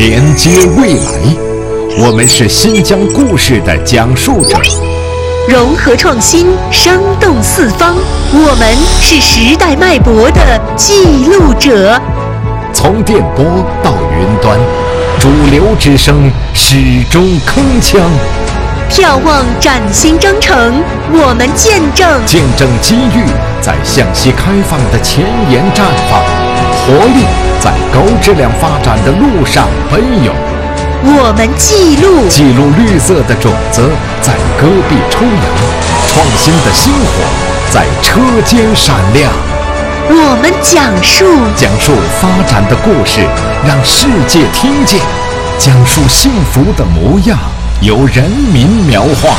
连接未来，我们是新疆故事的讲述者。 融合创新，生动四方，我们是时代脉搏的记录者。 从电波到云端，主流之声始终铿锵。 眺望崭新征程，我们见证机遇在向西开放的前沿绽放，活力在高质量发展的路上奔涌。 我们记录绿色的种子在戈壁抽芽，创新的星火在车间闪亮。 我们讲述发展的故事，让世界听见；讲述幸福的模样，由人民描画。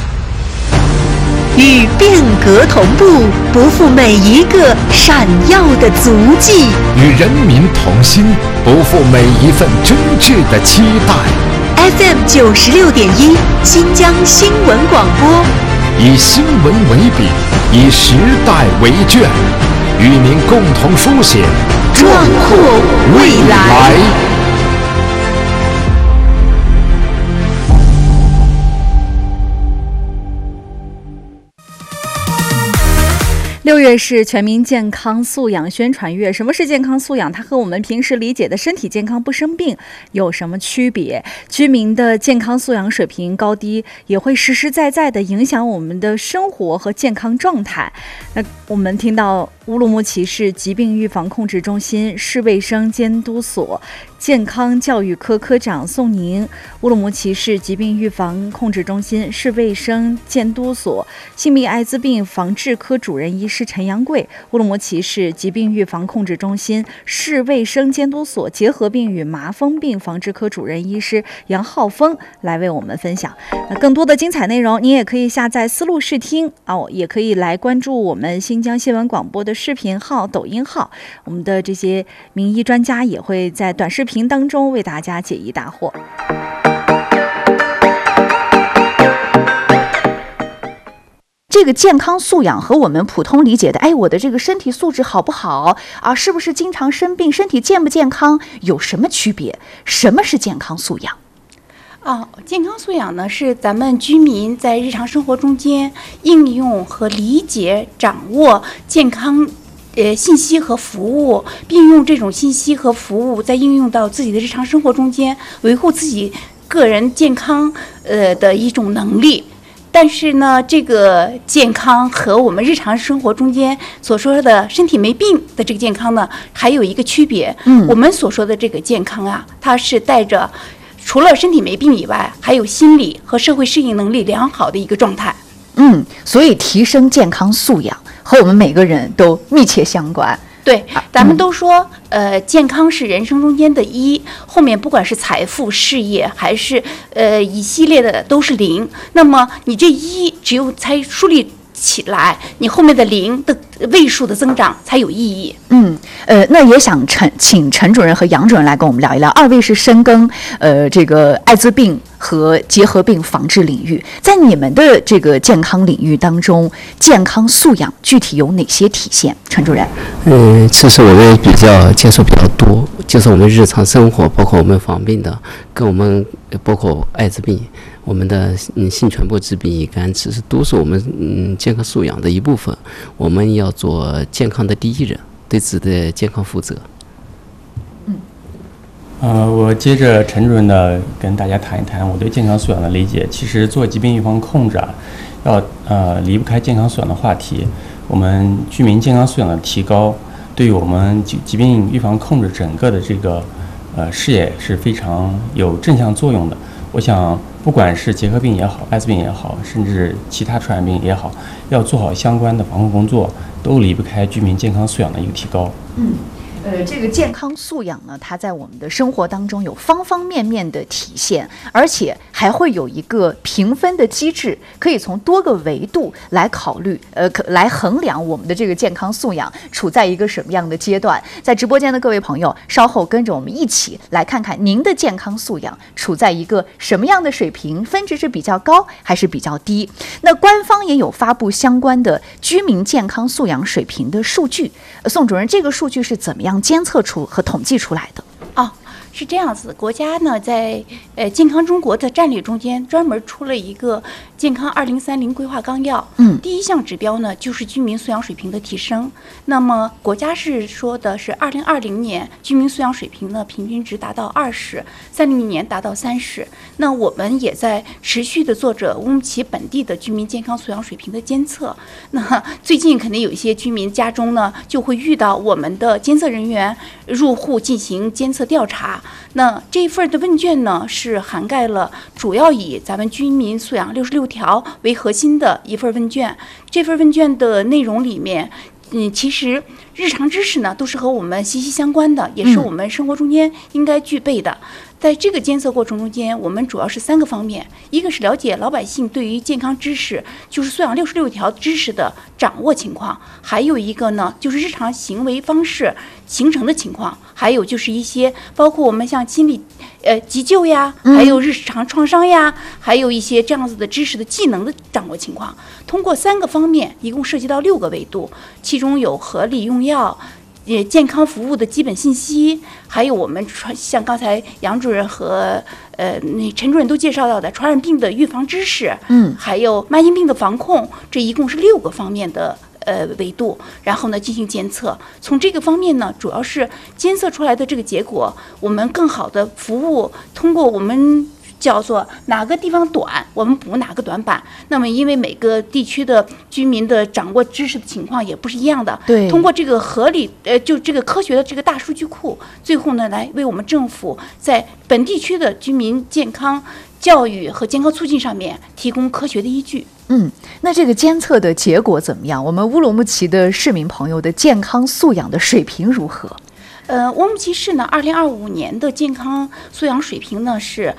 与变革同步，不负每一个闪耀的足迹； 与人民同心，不负每一份真挚的期待。 FM 96.1，新疆新闻广播， 以新闻为笔，以时代为卷，与您共同书写壮阔未来。 6月是全民健康素养宣传月。什么是健康素养？它和我们平时理解的身体健康不生病有什么区别？居民的健康素养水平高低也会实实在在地影响我们的生活和健康状态。那我们听到乌鲁木齐市疾病预防控制中心市卫生监督所健康教育科科长宋宁，乌鲁木齐市疾病预防控制中心市卫生监督所性病艾滋病防治科主任医师陈阳贵，乌鲁木齐市疾病预防控制中心市卫生监督所结核病与麻风病防治科主任医师杨浩峰来为我们分享。那更多的精彩内容，您也可以下载思路视听也可以来关注我们新疆新闻广播的视频号、抖音号，我们的这些名医专家也会在短视频当中为大家解疑答惑。 这个健康素养和我们普通理解的，我的这个身体素质好不好啊？是不是经常生病？身体健不健康？有什么区别？什么是健康素养？ 健康素养呢，是咱们居民在日常生活中间应用和理解、掌握健康信息和服务，并用这种信息和服务再应用到自己的日常生活中间，维护自己个人健康的一种能力。但是呢，这个健康和我们日常生活中间所说的身体没病的这个健康呢，还有一个区别。我们所说的这个健康啊，它是带着除了身体没病以外，还有心理和社会适应能力良好的一个状态。 所以提升健康素养和我们每个人都密切相关。 对，咱们都说，健康是人生中间的一，后面不管是财富、事业，还是一系列的都是零。那么你这一只有才树立起来，你后面的零的位数的增长才有意义。 那也想请陈主任和杨主任来跟我们聊一聊，二位是深耕这个艾滋病和结核病防治领域，在你们的这个健康领域当中，健康素养具体有哪些体现？陈主任。 其实我们比较接触比较多，就是我们日常生活，包括我们防病的，跟我们包括艾滋病，我们的性传播疾病、乙肝，其实都是我们健康素养的一部分。我们要做健康的第一人，对自己的健康负责。 我接着陈主任呢，跟大家谈一谈我对健康素养的理解。其实做疾病预防控制要离不开健康素养的话题。我们居民健康素养的提高，对于我们疾病预防控制整个的这个事业是非常有正向作用的。我想，不管是结核病也好，艾滋病也好，甚至其他传染病也好，要做好相关的防控工作，都离不开居民健康素养的一个提高。 这个健康素养呢，它在我们的生活当中有方方面面的体现，而且还会有一个评分的机制，可以从多个维度来考虑，来衡量我们的这个健康素养处在一个什么样的阶段。在直播间的各位朋友，稍后跟着我们一起来看看您的健康素养处在一个什么样的水平，分值是比较高还是比较低。那官方也有发布相关的居民健康素养水平的数据。宋主任，这个数据是怎么样监测出和统计出来的？ 是这样子，国家呢在健康中国的战略中间专门出了一个健康2030规划纲要。第一项指标呢就是居民素养水平的提升。那么国家是说的是2020年居民素养水平呢平均值达到20，30年达到30。那我们也在持续的做着乌鲁木齐本地的居民健康素养水平的监测。那最近肯定有一些居民家中呢就会遇到我们的监测人员入户进行监测调查。那这一份的问卷呢是涵盖了主要以咱们居民素养66条为核心的一份问卷。这份问卷的内容里面，其实日常知识呢都是和我们息息相关的，也是我们生活中间应该具备的。在这个监测过程中间，我们主要是3个方面，一个是了解老百姓对于健康知识，就是素养66条知识的掌握情况，还有一个呢就是日常行为方式形成的情况，还有就是一些包括我们像心理急救呀，还有日常创伤呀，还有一些这样子的知识的技能的掌握情况。通过3个方面，一共涉及到6个维度，其中有合理用药、健康服务的基本信息，还有我们像刚才杨主任和陈主任都介绍到的传染病的预防知识，还有慢性病的防控，这一共是6个方面的维度，然后呢进行监测。从这个方面呢，主要是监测出来的这个结果，我们更好的服务，通过我们叫做哪个地方短，我们补哪个短板。那么因为每个地区的居民的掌握知识的情况也不是一样的， 对， 通过这个合理就这个科学的这个大数据库，最后呢来为我们政府在本地区的居民健康教育和健康促进上面提供科学的依据。 那这个监测的结果怎么样？我们乌鲁木齐的市民朋友的健康素养的水平如何？ 乌鲁木齐市呢，2025年的健康素养水平呢是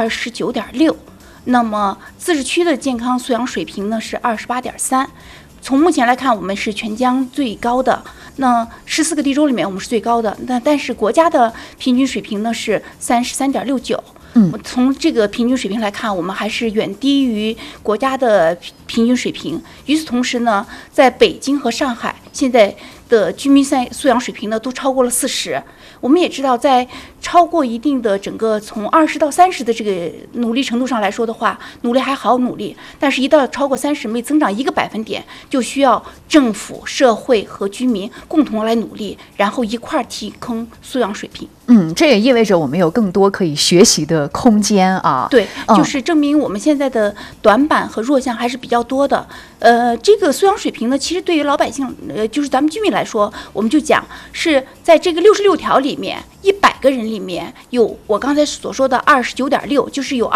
29.6，那么自治区的健康素养水平呢是28.3。从目前来看，我们是全疆最高的。那14个地州里面，我们是最高的。但是国家的平均水平呢是33.69。从这个平均水平来看，我们还是远低于国家的平均水平。与此同时呢，在北京和上海现在的居民素养水平呢都超过了40。我们也知道，在超过一定的整个从20到30的这个努力程度上来说的话，努力还好努力，但是一到超过30，每增长1个百分点，就需要政府、社会和居民共同来努力，然后一块儿提升素养水平。 这也意味着我们有更多可以学习的空间啊。 对，就是证明我们现在的短板和弱项还是比较多的。这个素养水平呢，其实对于老百姓，就是咱们居民来说，我们就讲是在这个66条里面，100个人里面有我刚才所说的29.6，就是有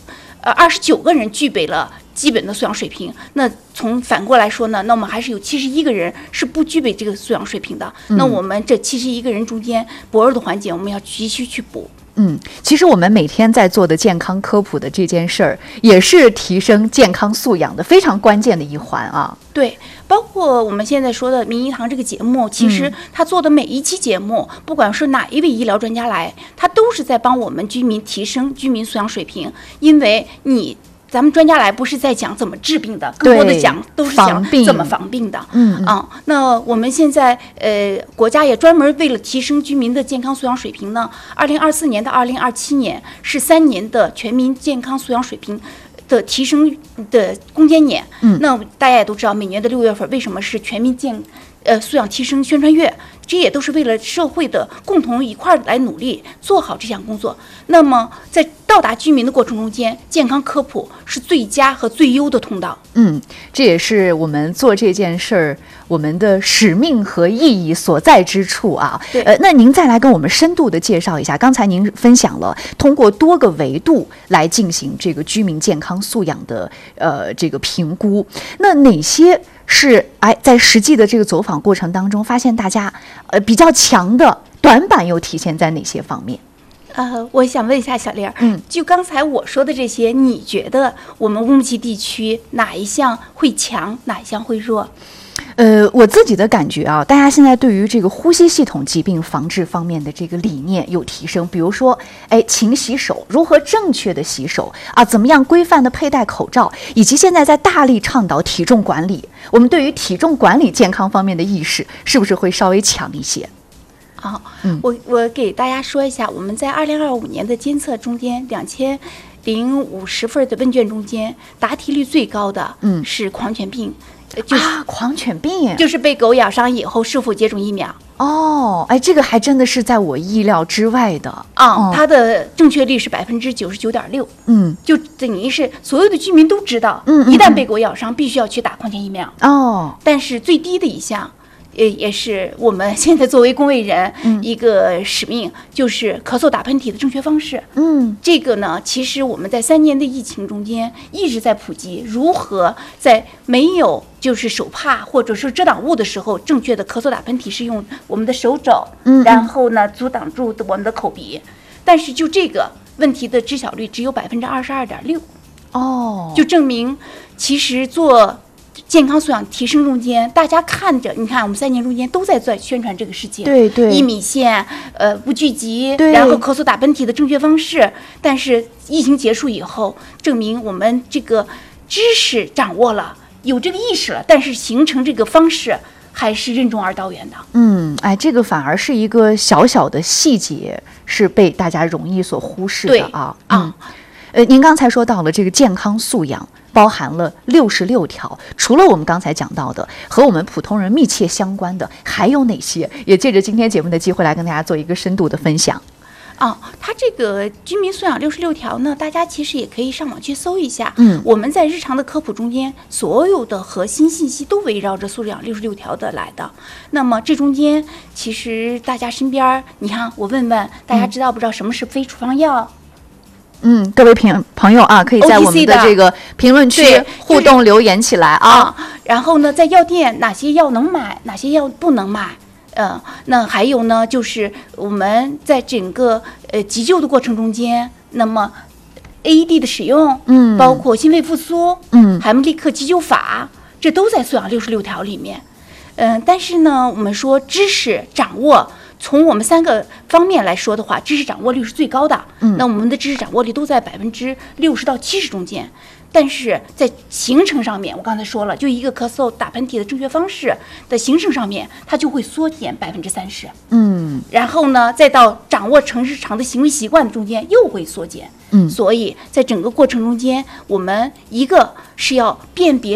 29个人具备了基本的素养水平。那从反过来说呢，那我们还是有71个人是不具备这个素养水平的。那我们这71个人中间薄弱的环节，我们要急需去补。 其实我们每天在做的健康科普的这件事儿，也是提升健康素养的非常关键的一环啊。 对，包括我们现在说的名医堂这个节目，其实他做的每一期节目，不管是哪一位医疗专家来，他都是在帮我们居民提升居民素养水平。因为咱们专家来不是在讲怎么治病的，更多的讲都是讲怎么防病的。那我们现在国家也专门为了提升居民的健康素养水平呢，2024年到2027年是3年的全民健康素养水平的提升的攻坚年。那大家也都知道，每年的6月份为什么是全民素养提升宣传月？这也都是为了社会的共同一块来努力做好这项工作。那么在到达居民的过程中间，健康科普是最佳和最优的通道。 这也是我们做这件事儿我们的使命和意义所在之处啊。那您再来跟我们深度的介绍一下，刚才您分享了通过多个维度来进行这个居民健康素养的这个评估，那哪些是在实际的这个走访过程当中发现大家比较强的短板又体现在哪些方面？ 我想问一下小丽儿，就刚才我说的这些，你觉得我们乌鲁木齐地区哪一项会强，哪一项会弱？ 我自己的感觉啊，大家现在对于这个呼吸系统疾病防治方面的这个理念有提升，比如说，勤洗手，如何正确的洗手啊，怎么样规范的佩戴口罩，以及现在在大力倡导体重管理，我们对于体重管理健康方面的意识是不是会稍微强一些？ 好，我给大家说一下，我们在2025年的监测中间，2050份的问卷中间，答题率最高的是狂犬病， 狂犬病就是被狗咬伤以后是否接种疫苗。 哦，哎，这个还真的是在我意料之外的它的正确率是99.6%，就等于是所有的居民都知道，一旦被狗咬伤，必须要去打狂犬疫苗。但是最低的一项。也是我们现在作为公卫人一个使命，就是咳嗽打喷嚏的正确方式。这个呢，其实我们在3年的疫情中间一直在普及如何在没有就是手帕或者是遮挡物的时候，正确的咳嗽打喷嚏是用我们的手肘，然后呢阻挡住我们的口鼻。但是就这个问题的知晓率只有22.6%。就证明其实做健康素养提升中间，大家看着，你看我们3年中间都在宣传这个事情， 对 1米线，不聚集，然后咳嗽打喷嚏的正确方式。但是疫情结束以后，证明我们这个知识掌握了，有这个意识了，但是形成这个方式还是任重而道远的。 哎，这个反而是一个小小的细节，是被大家容易所忽视的啊。您刚才说到了这个健康素养包含了66条，除了我们刚才讲到的和我们普通人密切相关的，还有哪些？也借着今天节目的机会来跟大家做一个深度的分享。 它这个居民素养66条呢，大家其实也可以上网去搜一下。我们在日常的科普中间，所有的核心信息都围绕着素养66条的来的。那么这中间，其实大家身边，你看，我问问大家知道不知道什么是非处方药？ 各位朋友啊，可以在我们的这个评论区互动留言起来啊。 然后呢，在药店哪些药能买，哪些药不能买？那还有呢，就是我们在整个急救的过程中间，那么 AED 的使用，包括心肺复苏，海默利克急救法，这都在素养66条里面。但是呢，我们说知识掌握。从我们3个方面来说的话，知识掌握率是最高的。那我们的知识掌握率都在60%到70%中间。但是在形成上面，我刚才说了，就一个咳嗽打喷嚏的正确方式的形成上面，它就会缩减30%。然后呢，再到掌握成日常的行为习惯中间又会缩减。所以在整个过程中间，我们一个是要辨别